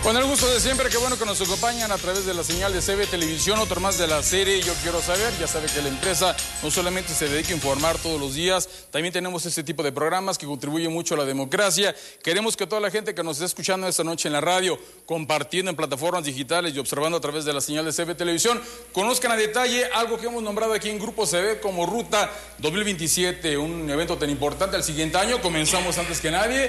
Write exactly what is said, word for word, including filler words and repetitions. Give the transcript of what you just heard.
Con el gusto de siempre, qué bueno que nos acompañan a través de la señal de C B Televisión, otro más de la serie Yo Quiero Saber. Ya sabe que la empresa no solamente se dedica a informar todos los días, también tenemos este tipo de programas que contribuyen mucho a la democracia. Queremos que toda la gente que nos esté escuchando esta noche en la radio, compartiendo en plataformas digitales y observando a través de la señal de C B Televisión, conozcan a detalle algo que hemos nombrado aquí en Grupo C B como Ruta dos mil veintisiete, un evento tan importante el siguiente año. Comenzamos antes que nadie